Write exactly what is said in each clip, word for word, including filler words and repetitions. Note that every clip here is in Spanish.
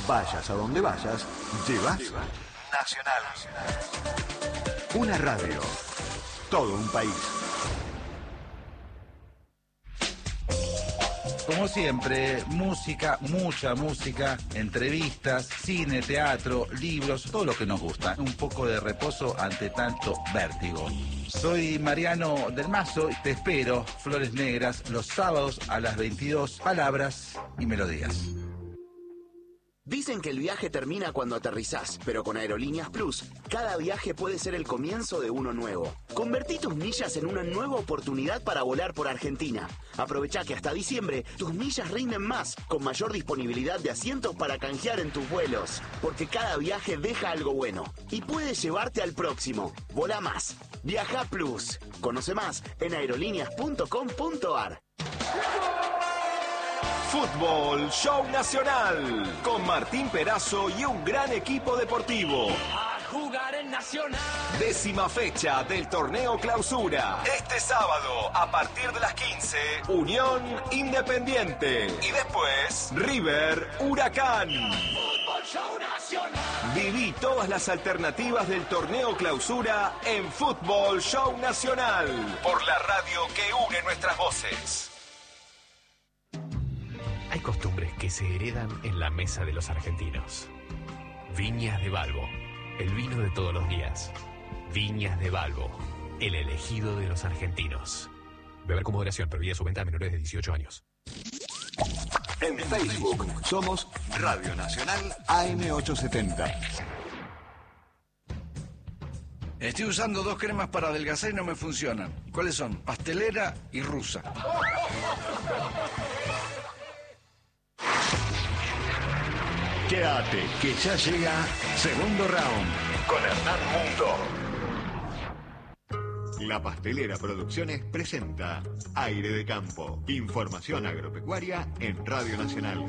Vayas a donde vayas, llevas Nacional. Una radio. Todo un país. Como siempre, música, mucha música, entrevistas, cine, teatro, libros, todo lo que nos gusta. Un poco de reposo ante tanto vértigo. Soy Mariano del Mazo y te espero, Flores Negras, los sábados a las veintidós, palabras y melodías. Dicen que el viaje termina cuando aterrizás, pero con Aerolíneas Plus, cada viaje puede ser el comienzo de uno nuevo. Convertí tus millas en una nueva oportunidad para volar por Argentina. Aprovecha que hasta diciembre tus millas rinden más, con mayor disponibilidad de asientos para canjear en tus vuelos. Porque cada viaje deja algo bueno y puede llevarte al próximo. Volá más. Viaja Plus. Conoce más en aerolíneas punto com punto ar. Fútbol Show Nacional, con Martín Perazo y un gran equipo deportivo. A jugar en Nacional. Décima fecha del torneo Clausura. Este sábado, a partir de las quince, Unión Independiente. Y después, River Huracán. Fútbol Show Nacional. Viví todas las alternativas del torneo Clausura en Fútbol Show Nacional. Por la radio que une nuestras voces. Hay costumbres que se heredan en la mesa de los argentinos. Viñas de Balbo, el vino de todos los días. Viñas de Balbo, el elegido de los argentinos. Beber con moderación, prohibida su venta a menores de dieciocho años. En Facebook somos Radio Nacional A M ochocientos setenta. Estoy usando dos cremas para adelgazar y no me funcionan. ¿Cuáles son? Pastelera y rusa. Quédate, que ya llega Segundo Round con Hernán Mundo. La Pastelera Producciones presenta Aire de Campo. Información agropecuaria en Radio Nacional.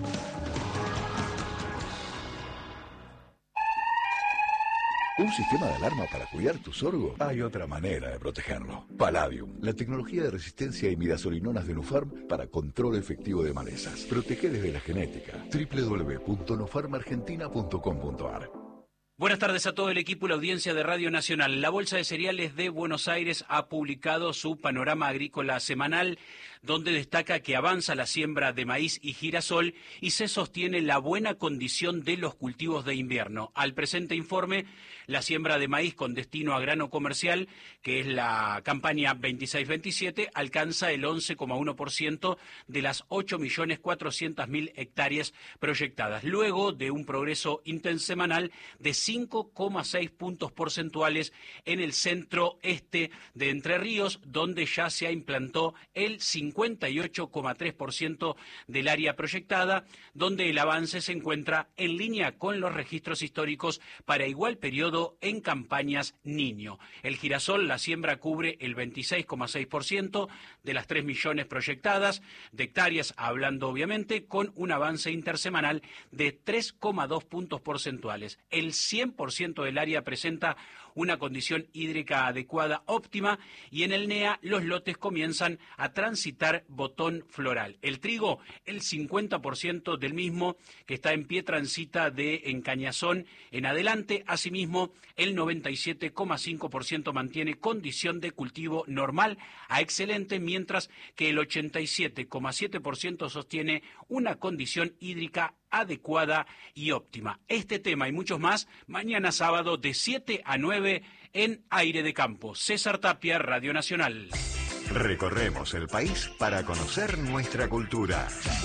¿Un sistema de alarma para cuidar tu sorgo? Hay otra manera de protegerlo. Palladium, la tecnología de resistencia a imidazolinonas de Nufarm para control efectivo de malezas. Protege desde la genética. doble u doble u doble u punto nufarm argentina punto com punto ar. Buenas tardes a todo el equipo y la audiencia de Radio Nacional. La Bolsa de Cereales de Buenos Aires ha publicado su panorama agrícola semanal, donde destaca que avanza la siembra de maíz y girasol y se sostiene la buena condición de los cultivos de invierno. Al presente informe, la siembra de maíz con destino a grano comercial, que es la campaña veintiséis veintisiete, alcanza el once coma uno por ciento de las ocho millones cuatrocientas mil hectáreas proyectadas, luego de un progreso intersemanal de cinco coma seis puntos porcentuales en el centro-este de Entre Ríos, donde ya se implantó el cincuenta y ocho coma tres por ciento del área proyectada, donde el avance se encuentra en línea con los registros históricos para igual periodo en campañas niño. El girasol, la siembra cubre el veintiséis coma seis por ciento de las tres millones proyectadas de hectáreas, hablando obviamente, con un avance intersemanal de tres coma dos puntos porcentuales. El cien por ciento del área presenta una condición hídrica adecuada óptima y en el N E A los lotes comienzan a transitar botón floral. El trigo, el cincuenta por ciento del mismo que está en pie transita de encañazón en adelante. Asimismo, el noventa y siete coma cinco por ciento mantiene condición de cultivo normal a excelente, mientras que el ochenta y siete coma siete por ciento sostiene una condición hídrica adecuada y óptima. Este tema y muchos más, mañana sábado de siete a nueve en Aire de Campo. César Tapia, Radio Nacional. Recorremos el país para conocer nuestra cultura.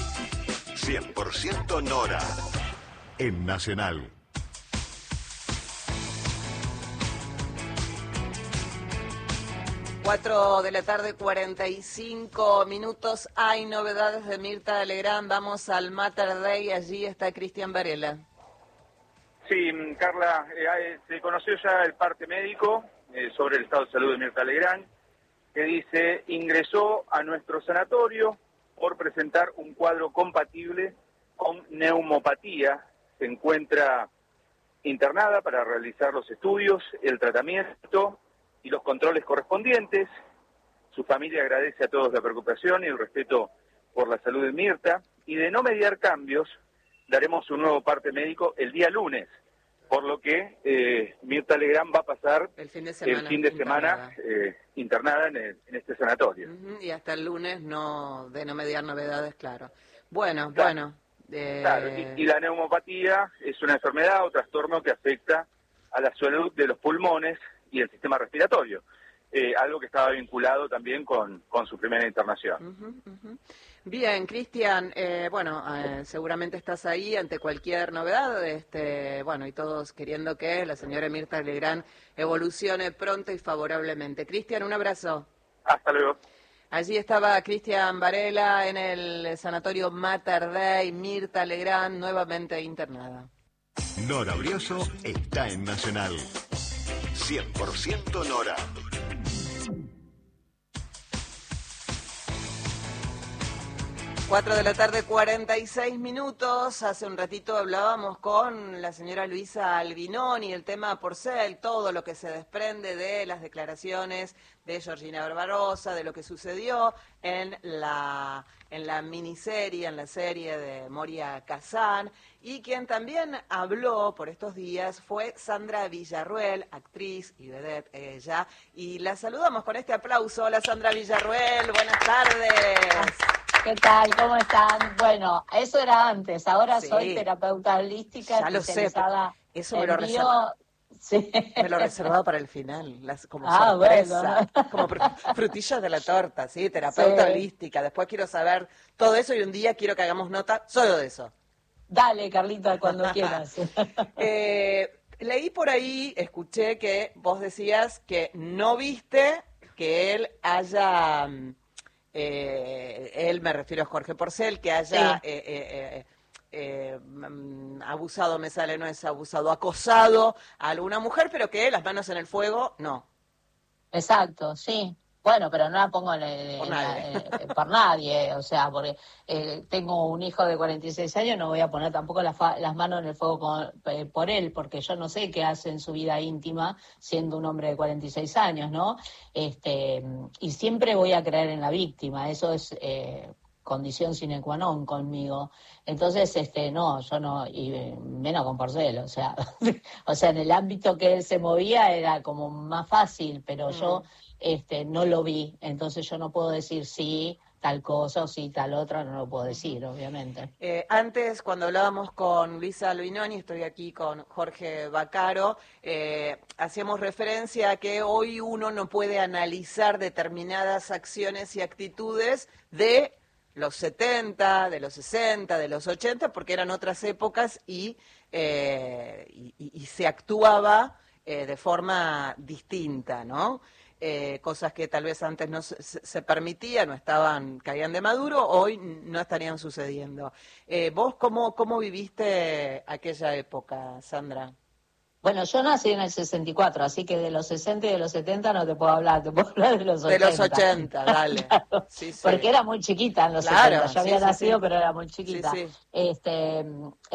cien por ciento Nora en Nacional. Cuatro de la tarde, cuarenta y cinco minutos. Hay novedades de Mirta Legrand. Vamos al Mater Dei. Allí está Cristian Varela. Sí, Carla, eh, se conoció ya el parte médico eh, sobre el estado de salud de Mirta Legrand, que dice: ingresó a nuestro sanatorio por presentar un cuadro compatible con neumopatía. Se encuentra internada para realizar los estudios, el tratamiento y los controles correspondientes. Su familia agradece a todos la preocupación y el respeto por la salud de Mirta, y de no mediar cambios, daremos un nuevo parte médico el día lunes, por lo que eh, Mirta Legrand va a pasar el fin de semana, el fin de semana internada, eh, internada en, el, en este sanatorio. Uh-huh, y hasta el lunes no de no mediar novedades, claro. Bueno, claro. bueno. Eh... Claro, y, y la neumopatía es una enfermedad o trastorno que afecta a la salud de los pulmones y el sistema respiratorio. Eh, algo que estaba vinculado también con, con su primera internación. Uh-huh, uh-huh. Bien, Cristian, eh, bueno, eh, seguramente estás ahí ante cualquier novedad, este, bueno, y todos queriendo que la señora Mirta Legrand evolucione pronto y favorablemente. Cristian, un abrazo. Hasta luego. Allí estaba Cristian Varela en el sanatorio Mater Dei, Mirta Legrand nuevamente internada. Nora Brioso está en Nacional. cien por ciento Nora. Cuatro de la tarde, cuarenta y seis minutos. Hace un ratito hablábamos con la señora Luisa Albinoni, el tema Porcel, todo lo que se desprende de las declaraciones de Georgina Barbarossa, de lo que sucedió en la, en la miniserie, en la serie de Moria Kazan. Y quien también habló por estos días fue Sandra Villarruel, actriz y vedette ella. Y la saludamos con este aplauso. Hola Sandra Villarruel, buenas tardes. ¿Qué tal? ¿Cómo están? Bueno, eso era antes, ahora sí. soy terapeuta holística. Ya lo sé, eso me lo, bio... reserva... sí. me lo reservado para el final, las, como ah, sorpresa, bueno. como frutillas de la torta, ¿sí? Terapeuta sí. holística. Después quiero saber todo eso y un día quiero que hagamos nota solo de eso. Dale, Carlita, cuando quieras. eh, leí por ahí, escuché que vos decías que no viste que él haya... Eh, él, me refiero a Jorge Porcel, que haya sí. eh, eh, eh, eh, abusado, me sale, no es abusado, acosado a alguna mujer, pero que las manos en el fuego, no. Exacto, sí. Bueno, pero no la pongo en, en, por, nadie. En, en, por nadie, o sea, porque eh, tengo un hijo de cuarenta y seis años, no voy a poner tampoco la fa- las manos en el fuego con, eh, por él, porque yo no sé qué hace en su vida íntima siendo un hombre de cuarenta y seis años, ¿no? Este, y siempre voy a creer en la víctima, eso es eh, condición sine qua non conmigo. Entonces, este, no, yo no, y menos con Porcel, o sea, o sea, en el ámbito que él se movía era como más fácil, pero mm. yo... Este, no lo vi, entonces yo no puedo decir sí, tal cosa o sí, tal otra, no lo puedo decir, obviamente. Eh, antes, cuando hablábamos con Luisa Albinoni, estoy aquí con Jorge Baccaro, eh, hacíamos referencia a que hoy uno no puede analizar determinadas acciones y actitudes de los setenta, de los sesenta, de los ochenta, porque eran otras épocas y, eh, y, y, y se actuaba eh, de forma distinta, ¿no? Eh, cosas que tal vez antes no se, se permitían, no estaban, caían de maduro, hoy no estarían sucediendo. Eh, ¿Vos cómo, cómo viviste aquella época, Sandra? Bueno, yo nací en el sesenta y cuatro, así que de los sesenta y de los setenta no te puedo hablar, te puedo hablar de los ochenta. De los ochenta, dale. Claro, sí, sí. Porque era muy chiquita en los claro, setenta, yo sí, había sí, nacido, sí. pero era muy chiquita. Sí, sí. Este,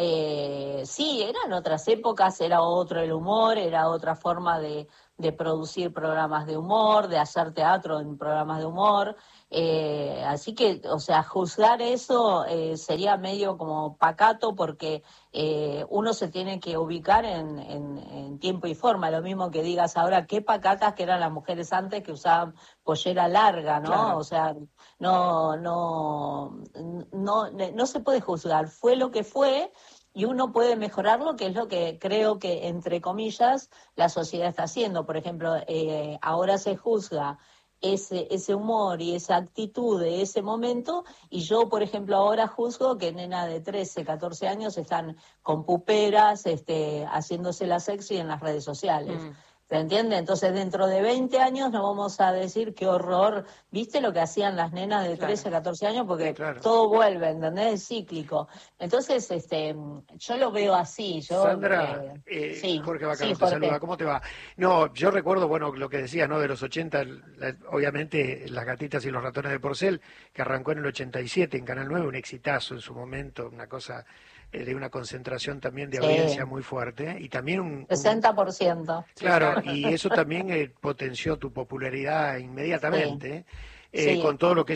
eh, sí, eran otras épocas, era otro el humor, era otra forma de, de producir programas de humor, de hacer teatro en programas de humor. Eh, así que, o sea, juzgar eso eh, sería medio como pacato porque eh, uno se tiene que ubicar en, en, en tiempo y forma. Lo mismo que digas ahora, qué pacatas que eran las mujeres antes que usaban pollera larga, ¿no? Claro. O sea, no, no, no, no se puede juzgar. Fue lo que fue. Y uno puede mejorarlo, que es lo que creo que, entre comillas, la sociedad está haciendo. Por ejemplo, eh, ahora se juzga ese ese humor y esa actitud de ese momento, y yo, por ejemplo, ahora juzgo que nenas de trece, catorce años están con puperas, este, haciéndose la sexy en las redes sociales. Mm. ¿Se entiende? Entonces, dentro de veinte años no vamos a decir qué horror. ¿Viste lo que hacían las nenas de trece, catorce años? Porque sí, claro. Todo vuelve, ¿entendés? Es cíclico. Entonces, este, yo lo veo así. Yo, Sandra, eh, eh, sí, Jorge Baccaro sí, te Jorge. saluda. ¿Cómo te va? No, yo recuerdo, bueno, lo que decías, ¿no? De los ochenta, la, obviamente, Las gatitas y los ratones de Porcel, que arrancó en el ochenta y siete en Canal nueve, un exitazo en su momento, una cosa... de una concentración también de audiencia sí. muy fuerte y también un... sesenta por ciento. Claro, y eso también eh, potenció tu popularidad inmediatamente, sí. Eh, sí. con todo lo que eso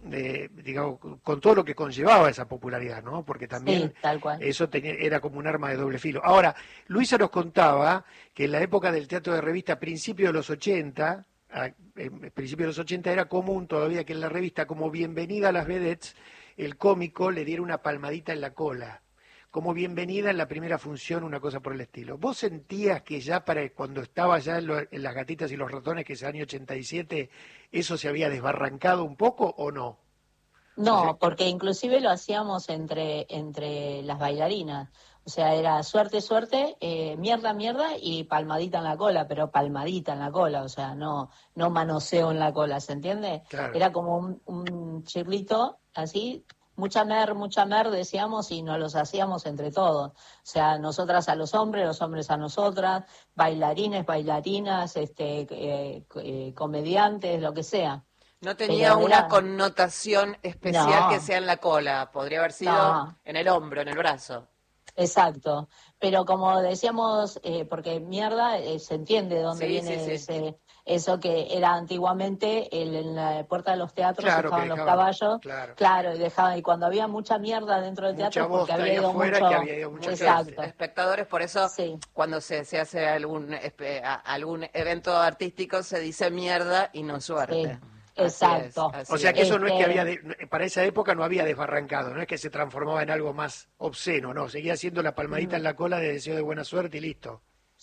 de, digamos, con todo lo que conllevaba esa popularidad, ¿no? Porque también sí, tal cual. eso tenía, era como un arma de doble filo. Ahora, Luisa nos contaba que en la época del teatro de revista, a principios de los ochenta, a, en principios de los ochenta era común todavía que en la revista, como bienvenida a las vedettes, el cómico le diera una palmadita en la cola, como bienvenida en la primera función, una cosa por el estilo. ¿Vos sentías que ya para cuando estaba ya en, lo, en Las Gatitas y los Ratones, que es el año ochenta y siete, eso se había desbarrancado un poco o no? No, o sea, porque inclusive lo hacíamos entre, entre las bailarinas. O sea, era suerte, suerte, eh, mierda, mierda y palmadita en la cola, pero palmadita en la cola, o sea, no no manoseo en la cola, ¿se entiende? Claro. Era como un, un chirlito así, mucha mer, mucha mer, decíamos, y nos los hacíamos entre todos. O sea, nosotras a los hombres, los hombres a nosotras, bailarines, bailarinas, este, eh, eh, comediantes, lo que sea. No tenía Pero una era- connotación especial No. que sea en la cola, podría haber sido No. en el hombro, en el brazo. Exacto, pero como decíamos, eh, porque mierda, eh, se entiende de dónde Sí, viene sí, sí. ese, eso que era antiguamente el, en la puerta de los teatros Claro, estaban que los dejaban, caballos, claro. claro, y dejaban, y cuando había mucha mierda dentro del Mucha teatro voz porque había ahí ido afuera, mucho, que había ido mucha exacto, Espectadores, por eso sí, cuando se, se hace algún espe- a- algún evento artístico se dice mierda y no suerte. Sí, Así exacto. es, así O sea que es. eso no es que Este- había, de- para esa época no había desbarrancado, no es que se transformaba en algo más obsceno, no, seguía siendo la palmadita en la cola de deseo de buena suerte y listo.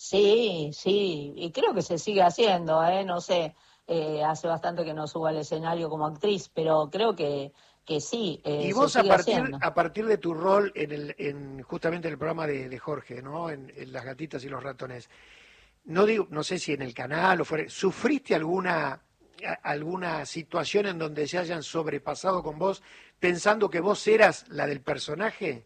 sí, sí, y creo que se sigue haciendo, eh, no sé, eh, hace bastante que no subo al escenario como actriz, pero creo que que sí, eh, Y se vos a sigue partir, haciendo. a partir de tu rol en el, en justamente el programa de, de Jorge, ¿no? En, en Las Gatitas y los Ratones, no digo, no sé si en el canal o fuera, ¿sufriste alguna a- alguna situación en donde se hayan sobrepasado con vos pensando que vos eras la del personaje?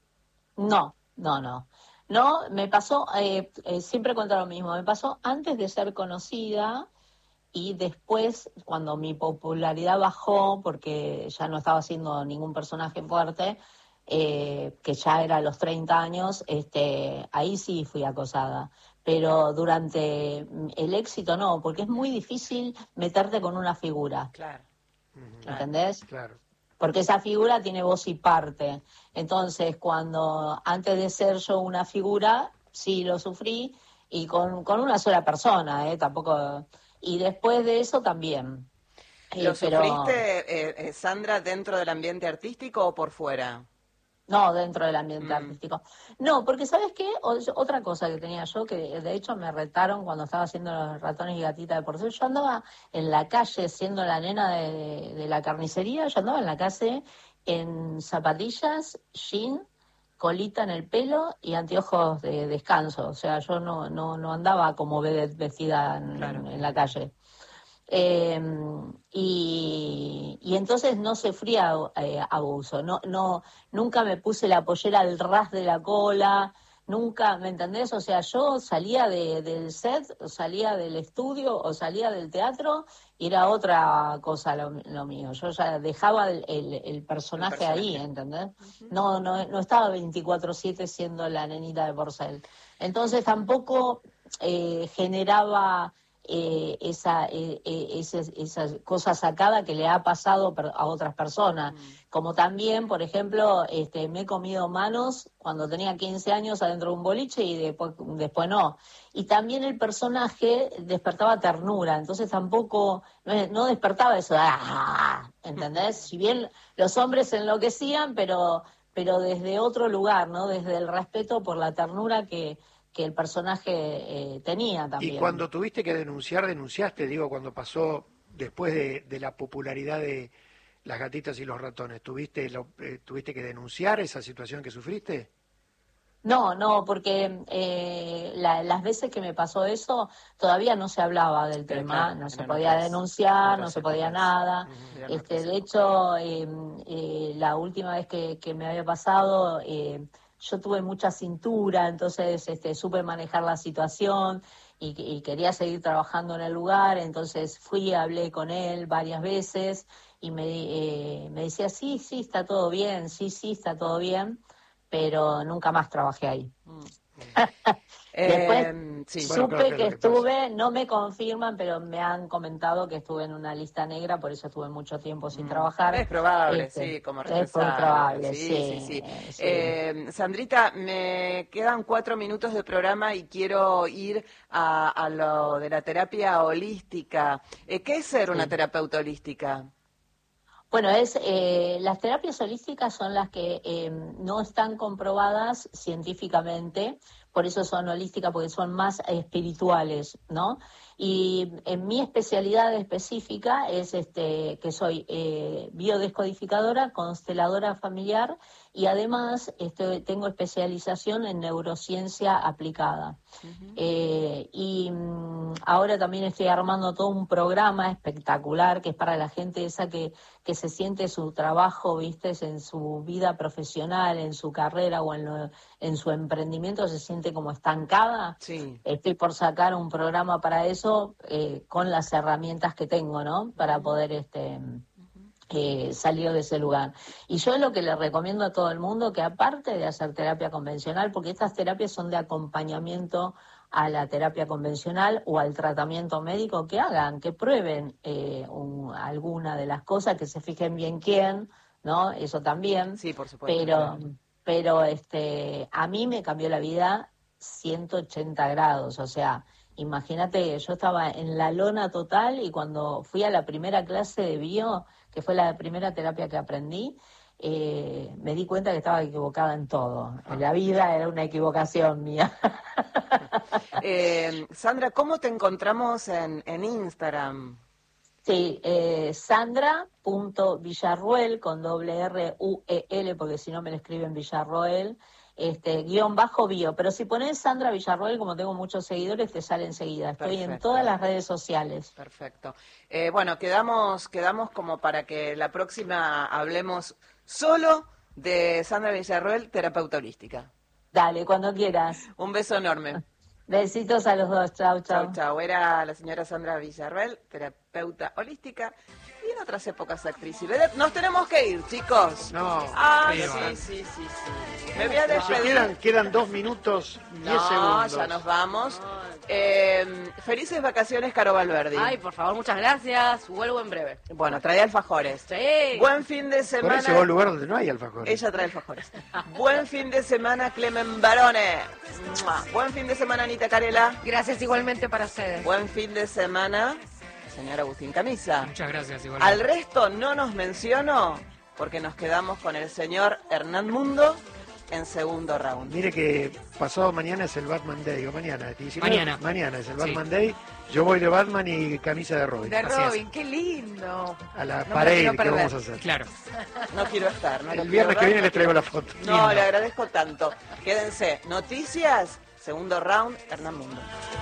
No, no, no. No, me pasó, eh, eh, siempre cuento lo mismo, me pasó antes de ser conocida y después, cuando mi popularidad bajó, porque ya no estaba haciendo ningún personaje fuerte, eh, que ya era a los treinta años, este, ahí sí fui acosada. Pero durante el éxito no, porque es muy difícil meterte con una figura, Claro. ¿entendés? Claro. Porque esa figura tiene voz y parte. Entonces, cuando antes de ser yo una figura, sí lo sufrí, y con, con una sola persona, ¿eh? Tampoco... Y después de eso también. Eh, ¿Lo pero- sufriste, eh, eh, Sandra, dentro del ambiente artístico o por fuera? No, dentro del ambiente Mm. artístico. No, porque ¿sabes qué? O- otra cosa que tenía yo, que de hecho me retaron cuando estaba haciendo los ratones y gatitas de porcel, yo andaba en la calle siendo la nena de, de la carnicería, yo andaba en la calle en zapatillas, jean, colita en el pelo y anteojos de descanso. O sea, yo no, no, no andaba como vedette vestida en, Claro. en la calle. Eh, y, y entonces no sufría eh, abuso, no, no, nunca me puse la pollera al ras de la cola, nunca, ¿me entendés? O sea, yo salía de, del set, o salía del estudio o salía del teatro y era otra cosa lo, lo mío, yo ya dejaba el, el, el personaje, personaje. ahí, ¿entendés? No, no, no estaba veinticuatro siete siendo la nenita de porcel. Entonces tampoco eh, generaba... Eh, esa, eh, eh, esa, esa cosa sacada que le ha pasado per- a otras personas. Como también, por ejemplo, este, me he comido manos cuando tenía quince años adentro de un boliche y después, después no. Y también el personaje despertaba ternura, entonces tampoco, no, no despertaba eso, ¡ah! ¿Entendés? Si bien los hombres enloquecían, pero, pero desde otro lugar, ¿no? Desde el respeto por la ternura que que el personaje eh, tenía también. Y cuando tuviste que denunciar, denunciaste, digo, cuando pasó después de, de la popularidad de Las Gatitas y los Ratones, ¿tuviste, lo, eh, ¿tuviste que denunciar esa situación que sufriste? No, no, porque eh, la- las veces que me pasó eso todavía no se hablaba del Pero tema, claro, no se eran podía otras- denunciar, no otras se podía épocas. nada. Eran Este, otras de hecho, eh, eh, la última vez que, que me había pasado, eh, yo tuve mucha cintura, entonces este, supe manejar la situación y, y quería seguir trabajando en el lugar, entonces fui, hablé con él varias veces y me, eh, me decía, sí, sí, está todo bien, sí, sí, está todo bien, pero nunca más trabajé ahí. Después Eh, sí. supe Bueno, creo que que, es lo que estuve, no me confirman, pero me han comentado que estuve en una lista negra, por eso estuve mucho tiempo sin trabajar. Es probable, Este, sí, como es muy responsable. probable, sí, sí, sí, sí. sí. Eh, Sandrita, me quedan cuatro minutos de programa y quiero ir a, a lo de la terapia holística. Eh, ¿Qué es ser una Sí. terapeuta holística? Bueno, es eh, las terapias holísticas son las que eh, no están comprobadas científicamente, por eso son holísticas, porque son más espirituales, ¿no? Y en mi especialidad específica es este que soy eh, biodescodificadora, consteladora familiar y además este, tengo especialización en neurociencia aplicada. Uh-huh. Eh, y mm, ahora también estoy armando todo un programa espectacular que es para la gente esa que, que se siente su trabajo, viste, en su vida profesional, en su carrera o en, lo, en su emprendimiento se siente como estancada. Sí. Estoy por sacar un programa para eso eh, con las herramientas que tengo, ¿no? Para poder este eh, salir de ese lugar. Y yo lo que le recomiendo a todo el mundo, que aparte de hacer terapia convencional, porque estas terapias son de acompañamiento a la terapia convencional o al tratamiento médico, que hagan, que prueben eh, un, alguna de las cosas, que se fijen bien quién, ¿no? Eso también. Sí, por supuesto. Pero, pero este, a mí me cambió la vida ciento ochenta grados, o sea, imagínate, yo estaba en la lona total y cuando fui a la primera clase de bio, que fue la primera terapia que aprendí, eh, me di cuenta que estaba equivocada en todo. En la vida era una equivocación mía. eh, Sandra, ¿cómo te encontramos en, en Instagram? Sí, eh, Sandra punto Villarroel con doble R U E L, porque si no me lo escriben Villarroel. Este, guión bajo bio, pero si pones Sandra Villarroel, como tengo muchos seguidores, te sale enseguida. Estoy Perfecto. En todas las redes sociales. Perfecto. Eh, bueno, quedamos, quedamos como para que la próxima hablemos solo de Sandra Villarroel, terapeuta holística. Dale, cuando quieras. Un beso enorme. Besitos a los dos. Chau, chau. Chau, chau. Era la señora Sandra Villarroel, terapeuta holística. Y en otras épocas actriz y vedette. Nos tenemos que ir, chicos. No. Ah, sí, sí, sí, sí, sí. Me voy a despedir. Quedan, quedan dos minutos, diez no, segundos. ya nos vamos. Eh, felices vacaciones, Caro Valverdi. Ay, por favor, muchas gracias. Vuelvo en breve. Bueno, trae alfajores. Sí. Buen fin de Por semana. ese va a un lugar donde no hay alfajores. Ella trae alfajores. Buen fin de semana, Clemen Barone. ¡Mua! Buen fin de semana, Anita Carela. Gracias igualmente para ustedes. Buen fin de semana, señor Agustín Camisa. Muchas gracias igualmente. Al resto no nos menciono porque nos quedamos con el señor Hernán Mundo en segundo round. Mire que pasado mañana es el Batman Day, o mañana. diecinueve, Mañana. Mañana es el Batman Sí. Day. Yo voy de Batman y camisa de Robin. De Así Robin, qué lindo. A la No me parade quiero que perder. vamos a hacer. Claro. No quiero estar. No El lo quiero viernes que ver, viene no les traigo quiero- la foto. No, le agradezco tanto. Quédense. Noticias, segundo round, Hernán Mundo.